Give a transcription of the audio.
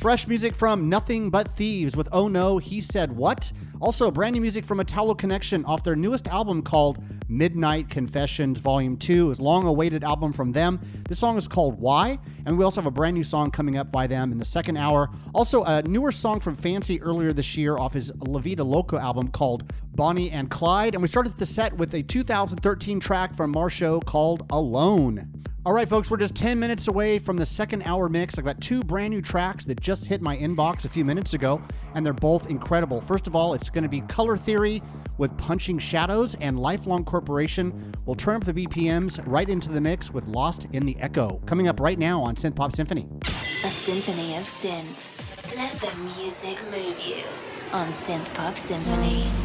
fresh music from Nothing But Thieves with Oh No, He Said What? Also, brand new music from Italo Connection off their newest album called Midnight Confessions Volume 2. It's a long-awaited album from them. This song is called Why? And we also have a brand new song coming up by them in the second hour. Also, a newer song from Fancy earlier this year off his La Vida Loca album called Bonnie and Clyde. And we started the set with a 2013 track from Marshall called Alone. All right, folks, we're just 10 minutes away from the second hour mix. I've got two brand new tracks that just hit my inbox a few minutes ago, and they're both incredible. First of all, it's going to be Color Theory with Punching Shadows, and Lifelong Corporation will turn up the BPMs right into the mix with Lost in the Echo. Coming up right now on Synth Pop Symphony. A symphony of synth. Let the music move you on Synth Pop Symphony.